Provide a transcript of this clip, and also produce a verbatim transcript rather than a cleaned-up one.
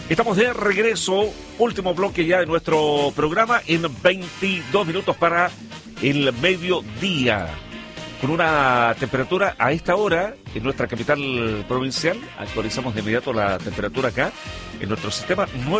Estamos de regreso, último bloque ya de nuestro programa en veintidós minutos para el mediodía. Con una temperatura a esta hora en nuestra capital provincial, actualizamos de inmediato la temperatura acá en nuestro sistema.